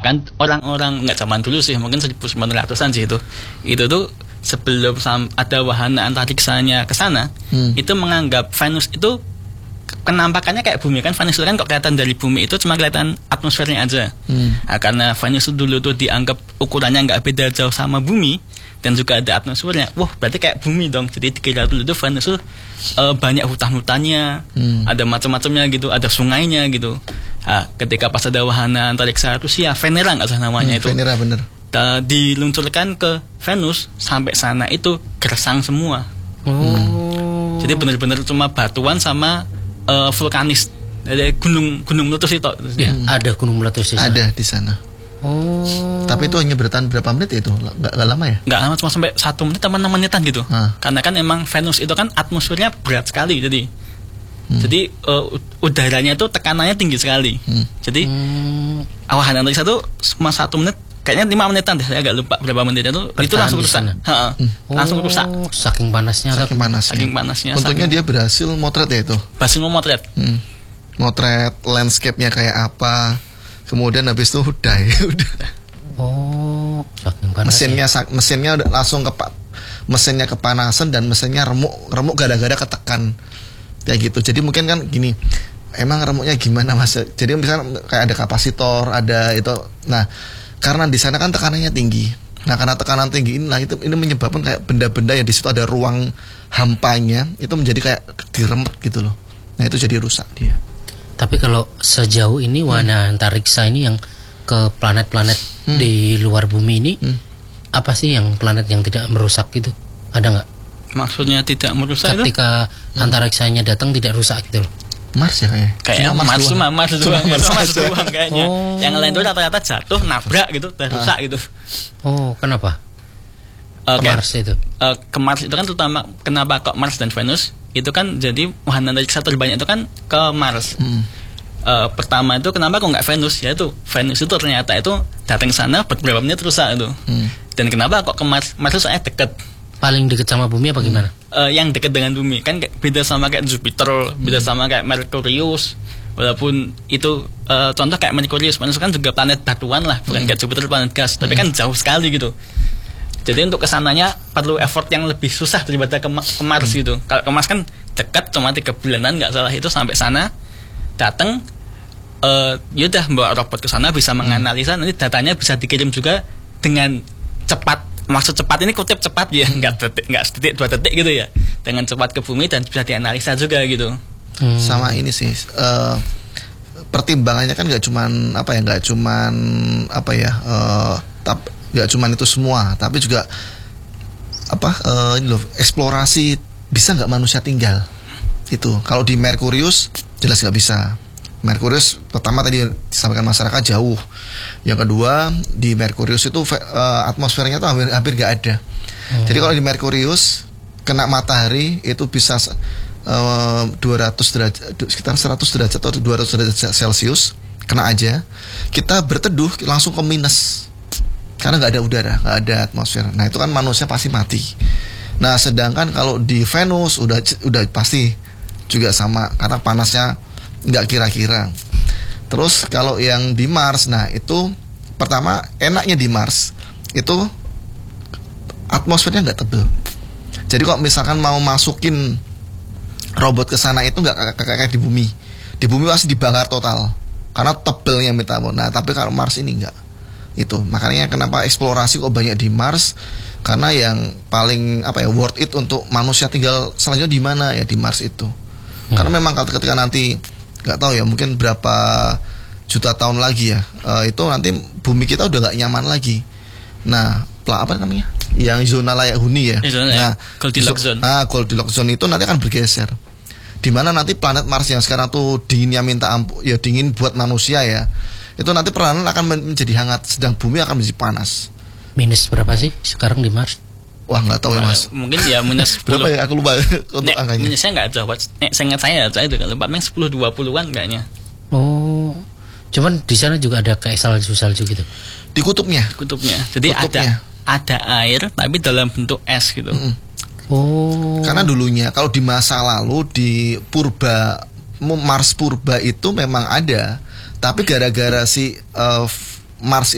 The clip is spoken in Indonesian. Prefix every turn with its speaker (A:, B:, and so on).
A: Kan orang-orang nggak zaman dulu sih, mungkin 1900-an sih itu tuh sebelum ada wahana antariksanya ke sana, itu menganggap Venus itu penampakannya kayak bumi. Kan Venus itu kan kok kelihatan dari bumi itu cuma kelihatan atmosfernya aja. Nah, karena Venus itu dulu tuh dianggap ukurannya nggak beda jauh sama bumi dan juga ada atmosfernya, wah berarti kayak bumi dong. Jadi dikira dulu tuh Venus tuh banyak hutan-hutannya, ada macam-macamnya gitu, ada sungainya gitu. Nah, ketika pas ada wahana antariksa Rusia, Venera nggak salah namanya itu.
B: Venera bener.
A: Diluncurkan ke Venus, sampai sana itu gersang semua. Jadi benar-benar cuma batuan sama vulkanis. Ada gunung meletus itu.
C: Ada gunung meletus di sana.
B: Ada di sana. Tapi itu hanya bertahan berapa menit ya itu? Nggak lama ya?
A: Nggak lama, cuma sampai 1 menit atau 6 menitan gitu. Karena kan emang Venus itu kan atmosfernya berat sekali, jadi udaranya itu tekanannya tinggi sekali. Jadi wahana antariksa itu cuma 1 menit, kayaknya 5 menitan deh, saya agak lupa berapa menit itu langsung rusak. Langsung rusak.
C: Saking panasnya.
A: Saking panasnya.
B: Untungnya dia berhasil motret ya itu.
A: Berhasil memotret.
B: Motret landscape-nya kayak apa. Kemudian habis itu udah.
C: Saking panasnya.
B: Mesinnya udah langsung mesinnya kepanasan dan mesinnya remuk gara-gara ketekan. Kayak gitu. Jadi mungkin kan gini, emang remuknya gimana Mas? Jadi misalnya kayak ada kapasitor, ada itu. Nah, karena di sana kan tekanannya tinggi. Nah, karena tekanan tinggi ini menyebabkan kayak benda-benda yang di situ ada ruang hampanya itu menjadi kayak diremet gitu loh. Nah, itu jadi rusak dia.
C: Tapi kalau sejauh ini wahana antariksa ini yang ke planet-planet di luar bumi ini, apa sih yang planet yang tidak merusak gitu? Ada nggak?
A: Maksudnya tidak merusak
C: ketika antariksanya datang tidak rusak gitu loh.
B: Mars ya
A: kayaknya Mars doang kayaknya. Yang lain tuh rata-rata jatuh, nabrak gitu, dan rusak gitu.
C: Kenapa? Ke Mars itu?
A: Ke Mars itu kan terutama kenapa kok Mars dan Venus itu kan jadi wahana antariksa terbanyak itu kan ke Mars. Pertama itu kenapa kok nggak Venus? Ya itu Venus itu ternyata itu datang sana beberapa menit rusak itu. Dan kenapa kok ke Mars? Mars itu soalnya deket.
C: Paling dekat sama bumi apa gimana?
A: Yang dekat dengan bumi kan beda sama kayak Jupiter, beda sama kayak Merkurius. Walaupun itu contoh kayak Merkurius kan juga planet batuan lah, bukan kayak Jupiter planet gas, tapi kan jauh sekali gitu. Jadi untuk kesananya perlu effort yang lebih susah daripada ke Mars gitu. Kalau ke Mars kan dekat, cuma 3 bulanan nggak salah itu sampai sana, datang, yaudah bawa robot ke sana bisa menganalisa, nanti datanya bisa dikirim juga dengan cepat. Maksud cepat ini kutip cepat ya, nggak sedetik 2 detik gitu ya, dengan cepat ke bumi dan bisa dianalisa juga gitu.
B: Sama ini sih pertimbangannya kan nggak cuman itu semua, tapi juga ini loh, eksplorasi bisa nggak manusia tinggal itu. Kalau di Merkurius jelas nggak bisa. Merkurius pertama tadi disampaikan masyarakat jauh. Yang kedua di Merkurius itu atmosfernya tuh hampir nggak ada. Jadi kalau di Merkurius kena matahari itu bisa 200 derajat, sekitar 100 derajat atau 200 derajat Celcius kena aja. Kita berteduh langsung ke minus karena nggak ada udara, nggak ada atmosfer. Nah itu kan manusia pasti mati. Nah sedangkan kalau di Venus udah pasti juga sama karena panasnya nggak kira-kira. Terus kalau yang di Mars, nah itu pertama enaknya di Mars itu atmosfernya nggak tebel. Jadi kok misalkan mau masukin robot ke sana itu nggak kayak di bumi. Di bumi pasti dibakar total karena tebelnya metabol. Nah tapi kalau Mars ini nggak. Itu makanya kenapa eksplorasi kok banyak di Mars, karena yang paling worth it untuk manusia tinggal selanjutnya di mana ya, di Mars itu. Karena memang ketika nanti nggak tahu ya, mungkin berapa juta tahun lagi ya, itu nanti bumi kita udah nggak nyaman lagi. Nah, apa namanya? Yang zona layak huni ya. Nah,
A: Goldilocks zone.
B: Goldilocks zone itu nanti akan bergeser. Dimana nanti planet Mars yang sekarang tuh dinginnya minta ampun, ya dingin buat manusia ya. Itu nanti perlahan akan menjadi hangat, sedang bumi akan menjadi panas.
C: Minus berapa sih sekarang di Mars?
B: Wah nggak tahu ya Mas.
A: Mungkin ya minus 10.
B: Berapa ya? Aku lupa untuk angkanya.
A: Minusnya nggak jauh. Saya itu kalau lupa, 10-20an kayaknya.
C: Cuman di sana juga ada kayak salju gitu.
B: Di kutubnya.
A: Jadi ada air tapi dalam bentuk es gitu.
B: Karena dulunya kalau di masa lalu di Mars purba itu memang ada, tapi gara-gara si Mars